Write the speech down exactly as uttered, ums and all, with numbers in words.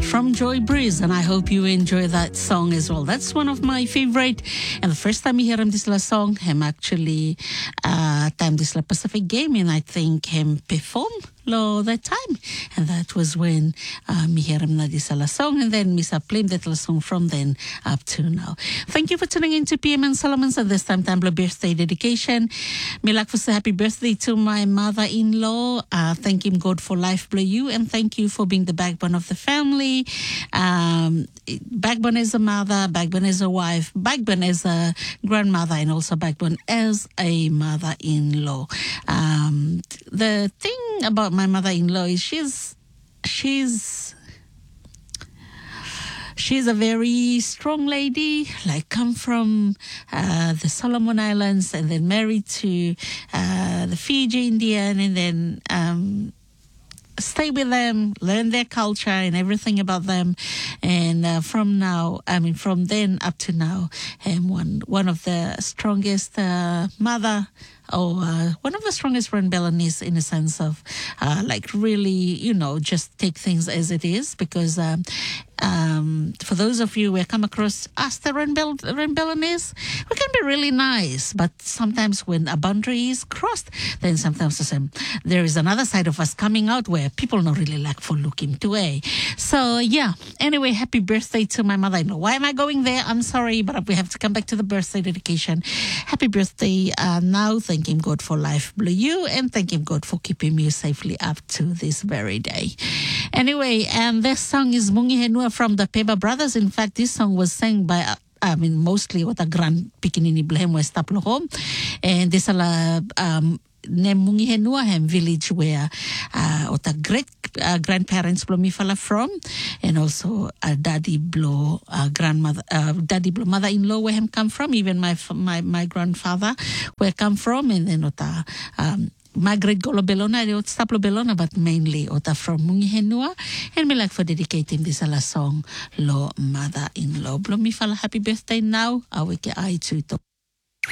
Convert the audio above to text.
from Joy Breeze, and I hope you enjoy that song as well. That's one of my favorite, and the first time you hear him this la song, him actually uh, time this la Pacific game, and I think him perform lo that time, and that was when uh, me hear him na this la song, and then me sa play that la song from then up to now. Thank you for tuning in to P M and Solomons at this time, time birthday dedication. Me like for say happy birthday to my mother-in-law. Uh, thank him God for life bless you, and thank you for being the backbone of the family. Um, backbone as a mother, backbone as a wife, backbone as a grandmother, and also backbone as a mother-in-law. Um, the thing about my mother-in-law is she's she's she's a very strong lady, like come from uh, the Solomon Islands and then married to uh, the Fiji Indian, and then um, stay with them, learn their culture and everything about them. And uh, from now, I mean, from then up to now, I'm one, one of the strongest uh, mother or uh, one of the strongest Renbellanese in a sense of uh, like really, you know, just take things as it is. Because um, um, for those of you who have come across us, the Renbel- Renbellanese, we can be really nice. But sometimes when a boundary is crossed, then sometimes um, there is another side of us coming out where people not really like for looking to a. So yeah, anyway, happy birthday to my mother-in-law. Why am I going there? I'm sorry, but we have to come back to the birthday dedication. Happy birthday uh, now. Thank Him God for life bless you, and thank Him God for keeping you safely up to this very day. Anyway, and this song is Mungi Henua from the Peba Brothers. In fact, this song was sang by uh, I mean, mostly what a grand pikinini blehem West Taplohom, and this ala um Nemungi Henua hem village where uh what a great uh, grandparents blow me fella from, and also uh, daddy blow uh, grandmother uh, daddy blow mother-in-law where him come from, even my my my grandfather where come from, and then ota um Margaret Golo Belona, Staplo Belona, but mainly ota from Mungi Henua, and me like for dedicating this ala song lo mother-in-law. Blow me fella happy birthday now. Aweke ai to